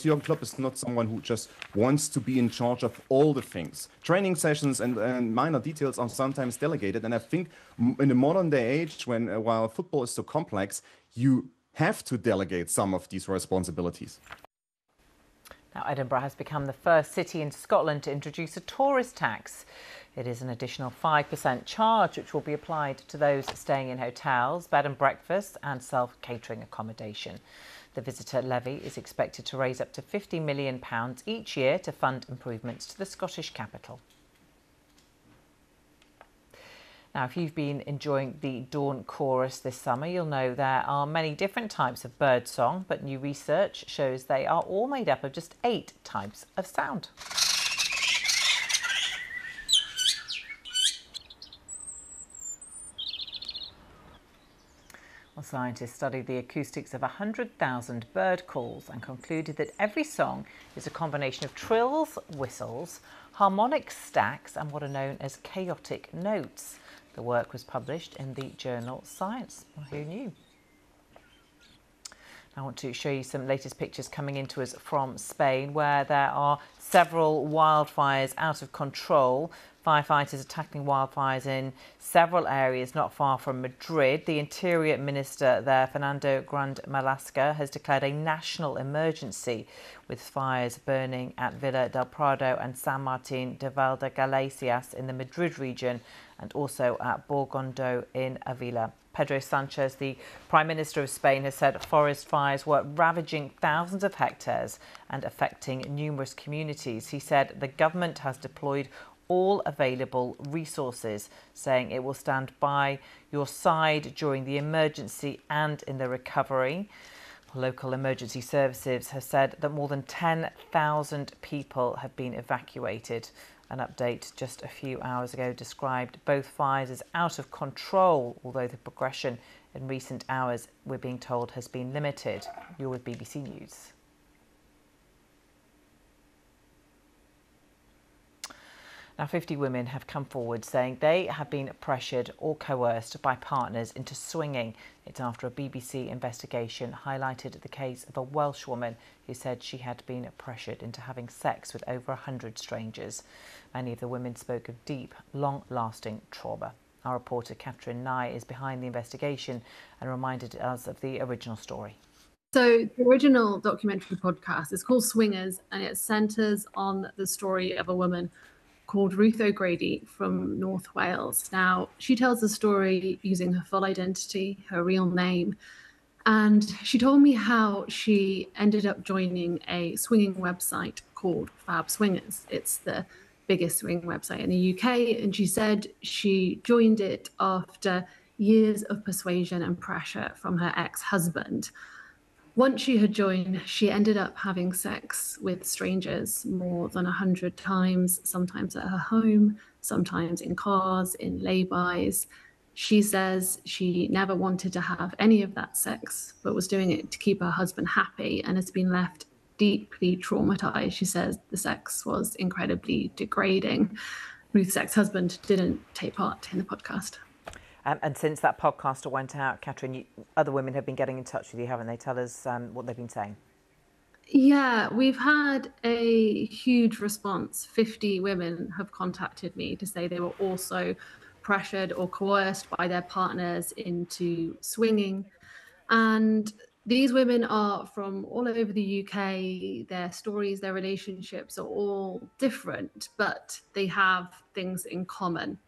Jürgen Klopp is not someone who just wants to be in charge of all the things. Training sessions and minor details are sometimes delegated. And I think in the modern day age, while football is so complex, you have to delegate some of these responsibilities. Now, Edinburgh has become the first city in Scotland to introduce a tourist tax. It is an additional 5% charge which will be applied to those staying in hotels, bed and breakfast and self-catering accommodation. The visitor levy is expected to raise up to £50 million each year to fund improvements to the Scottish capital. Now, if you've been enjoying the Dawn Chorus this summer, you'll know there are many different types of birdsong, but new research shows they are all made up of just 8 types of sound. Well, scientists studied the acoustics of 100,000 bird calls and concluded that every song is a combination of trills, whistles, harmonic stacks and what are known as chaotic notes. The work was published in the journal Science. Well, who knew? I want to show you some latest pictures coming into us from Spain, where there are several wildfires out of control. Firefighters are tackling wildfires in several areas not far from Madrid. The Interior Minister there, Fernando Grande Marlaska, has declared a national emergency with fires burning at Villa del Prado and San Martin de Valdegalicias in the Madrid region and also at Borgondo in Avila. Pedro Sanchez, the Prime Minister of Spain, has said forest fires were ravaging thousands of hectares and affecting numerous communities. He said the government has deployed all available resources, saying it will stand by your side during the emergency and in the recovery. Local emergency services have said that more than 10,000 people have been evacuated. An update just a few hours ago described both fires as out of control, although the progression in recent hours, we're being told, has been limited. You're with BBC News. Now, 50 women have come forward saying they have been pressured or coerced by partners into swinging. It's after a BBC investigation highlighted the case of a Welsh woman who said she had been pressured into having sex with over 100 strangers. Many of the women spoke of deep, long-lasting trauma. Our reporter Catherine Nye is behind the investigation and reminded us of the original story. So the original documentary podcast is called Swingers, and it centres on the story of a woman called Ruth O'Grady from North Wales. Now, she tells the story using her full identity, her real name, and she told me how she ended up joining a swinging website called Fab Swingers. It's the biggest swinging website in the UK, and she said she joined it after years of persuasion and pressure from her ex-husband. Once she had joined, she ended up having sex with strangers more than 100 times, sometimes at her home, sometimes in cars, in lay-bys. She says she never wanted to have any of that sex, but was doing it to keep her husband happy and has been left deeply traumatized. She says the sex was incredibly degrading. Ruth's ex-husband didn't take part in the podcast. And since that podcast went out, Catherine, other women have been getting in touch with you, haven't they? Tell us what they've been saying. Yeah, we've had a huge response. 50 women have contacted me to say they were also pressured or coerced by their partners into swinging. And these women are from all over the UK. Their stories, their relationships are all different, but they have things in common.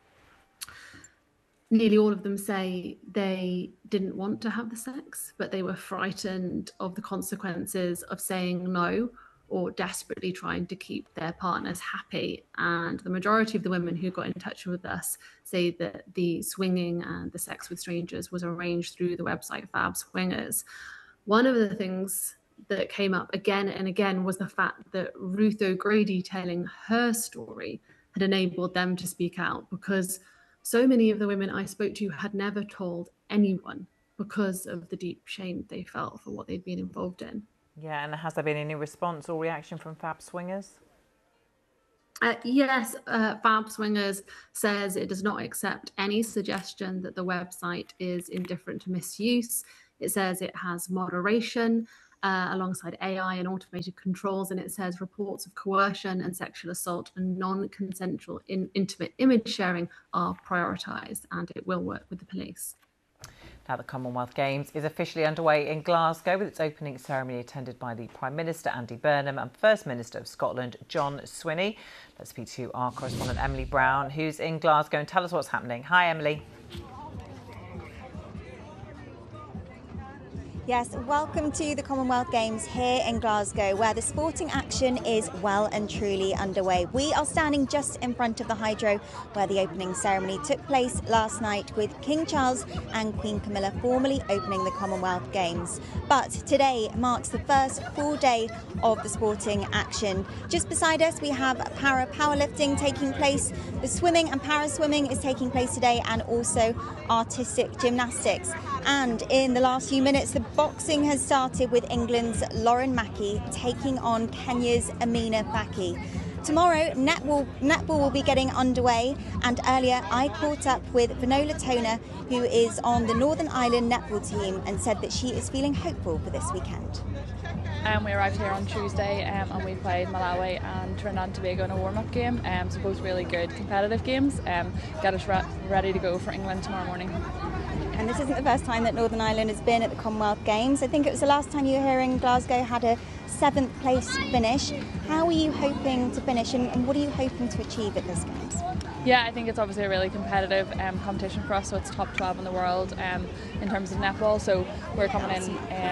Nearly all of them say they didn't want to have the sex, but they were frightened of the consequences of saying no or desperately trying to keep their partners happy. And the majority of the women who got in touch with us say that the swinging and the sex with strangers was arranged through the website Fab Swingers. One of the things that came up again and again was the fact that Ruth O'Grady telling her story had enabled them to speak out, because so many of the women I spoke to had never told anyone because of the deep shame they felt for what they'd been involved in. Yeah, and has there been any response or reaction from Fab Swingers? Yes, Fab Swingers says it does not accept any suggestion that the website is indifferent to misuse. It says it has moderation alongside AI and automated controls. And it says reports of coercion and sexual assault and non-consensual intimate image sharing are prioritised, and it will work with the police. Now, the Commonwealth Games is officially underway in Glasgow with its opening ceremony attended by the Prime Minister Andy Burnham and First Minister of Scotland John Swinney. Let's speak to our correspondent Emily Brown, who's in Glasgow, and tell us what's happening. Hi, Emily. Yes, welcome to the Commonwealth Games here in Glasgow, where the sporting action is well and truly underway. We are standing just in front of the Hydro, where the opening ceremony took place last night with King Charles and Queen Camilla formally opening the Commonwealth Games. But today marks the first full day of the sporting action. Just beside us, we have powerlifting taking place. The swimming and para-swimming is taking place today, and also artistic gymnastics. And in the last few minutes, the boxing has started with England's Lauren Mackey taking on Kenya's Amina Faki. Tomorrow, netball will be getting underway, and earlier I caught up with Finola Toner, who is on the Northern Ireland netball team, and said that she is feeling hopeful for this weekend. We arrived here on Tuesday and we played Malawi and Trinidad and Tobago in a warm-up game, so both really good competitive games. Get us ready to go for England tomorrow morning. And this isn't the first time that Northern Ireland has been at the Commonwealth Games. I think it was the last time you were here in Glasgow, had a 7th place finish. How are you hoping to finish, and what are you hoping to achieve at this Games? Yeah, I think it's obviously a really competitive competition for us, so it's top 12 in the world in terms of netball, so we're coming in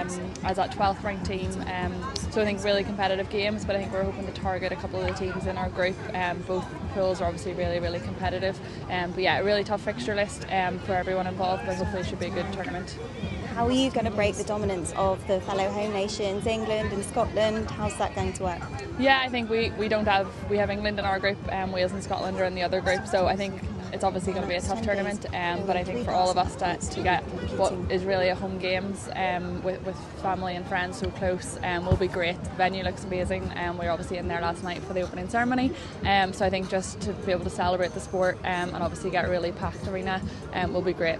as that 12th ranked team, so I think really competitive games, but I think we're hoping to target a couple of the teams in our group. Both pools are obviously really, really competitive, but yeah, a really tough fixture list for everyone involved, but hopefully it should be a good tournament. How are you going to break the dominance of the fellow home nations, England and Scotland? How's that going to work? Yeah, I think we have England in our group, Wales and Scotland are in the other group, so I think it's obviously going to be a tough tournament, but I think for all of us to get what is really a home games with family and friends so close will be great. The venue looks amazing, we were obviously in there last night for the opening ceremony, so I think just to be able to celebrate the sport and obviously get a really packed arena will be great.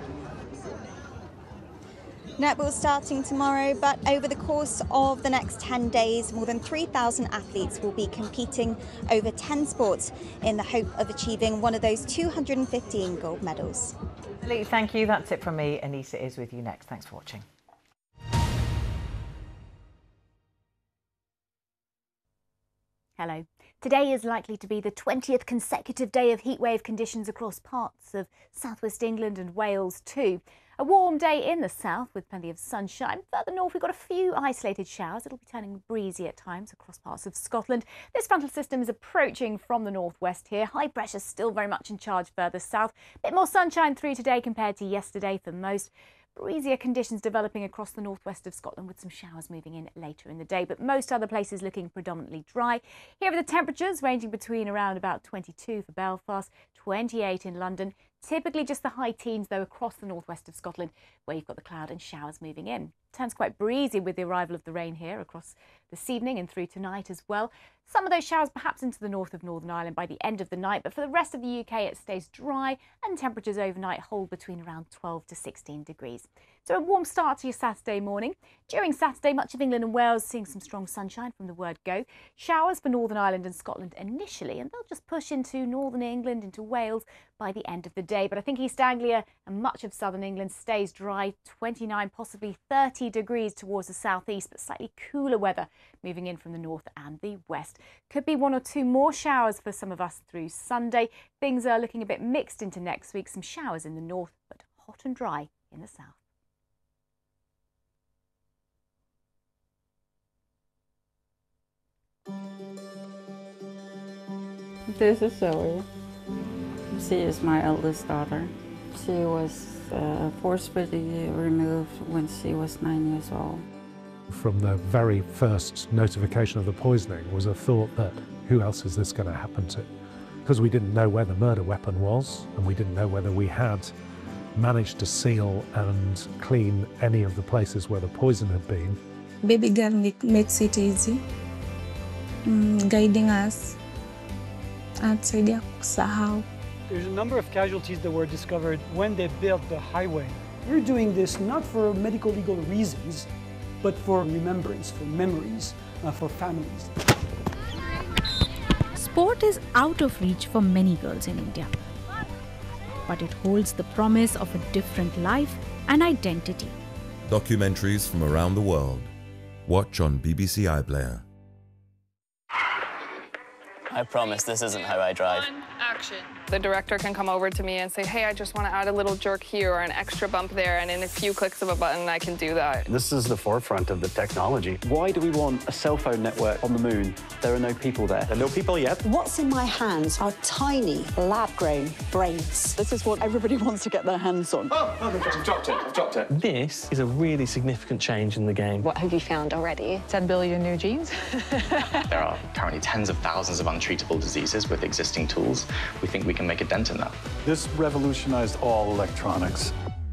Netball starting tomorrow, but over the course of the next 10 days, more than 3,000 athletes will be competing over 10 sports in the hope of achieving one of those 215 gold medals. Lee, thank you. That's it from me. Anissa is with you next. Thanks for watching. Hello. Today is likely to be the 20th consecutive day of heatwave conditions across parts of southwest England and Wales too. A warm day in the south with plenty of sunshine. Further north, we've got a few isolated showers. It'll be turning breezy at times across parts of Scotland. This frontal system is approaching from the northwest here. High pressure still very much in charge further south. A bit more sunshine through today compared to yesterday for most. Breezier conditions developing across the northwest of Scotland with some showers moving in later in the day, but most other places looking predominantly dry. Here are the temperatures ranging between around about 22 for Belfast, 28 in London. Typically just the high teens though across the northwest of Scotland where you've got the cloud and showers moving in. Turns quite breezy with the arrival of the rain here across this evening and through tonight as well. Some of those showers perhaps into the north of Northern Ireland by the end of the night, but for the rest of the UK it stays dry and temperatures overnight hold between around 12 to 16 degrees. So a warm start to your Saturday morning. During Saturday, much of England and Wales seeing some strong sunshine from the word go. Showers for Northern Ireland and Scotland initially, and they'll just push into Northern England, into Wales by the end of the day. But I think East Anglia and much of southern England stays dry, 29, possibly 30 degrees towards the southeast, but slightly cooler weather moving in from the north and the west. Could be one or two more showers for some of us through Sunday. Things are looking a bit mixed into next week. Some showers in the north, but hot and dry in the south. This is Zoe. She is my eldest daughter. She was forcibly removed when she was 9 years old. From the very first notification of the poisoning was a thought that who else is this going to happen to? Because we didn't know where the murder weapon was, and we didn't know whether we had managed to seal and clean any of the places where the poison had been. Baby girl makes it easy, guiding us. There's a number of casualties that were discovered when they built the highway. We're doing this not for medical legal reasons, but for remembrance, for memories, for families. Sport is out of reach for many girls in India, but it holds the promise of a different life and identity. Documentaries from around the world. Watch on BBC iPlayer. I promise this isn't how I drive. Action. The director can come over to me and say, hey, I just want to add a little jerk here or an extra bump there, and in a few clicks of a button, I can do that. This is the forefront of the technology. Why do we want a cell phone network on the moon? There are no people there. There are no people yet. What's in my hands are tiny, lab-grown brains. This is what everybody wants to get their hands on. Oh, I've dropped it. This is a really significant change in the game. What have you found already? 10 billion new genes. There are currently tens of thousands of untreatable diseases with existing tools. We think we can make a dent in that. This revolutionized all electronics.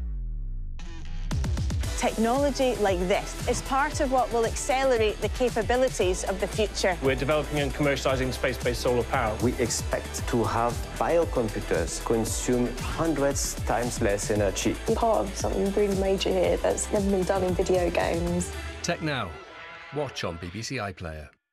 Technology like this is part of what will accelerate the capabilities of the future. We're developing and commercializing space-based solar power. We expect to have biocomputers consume hundreds times less energy. I'm part of something really major here that's never been done in video games. Tech Now. Watch on BBC iPlayer.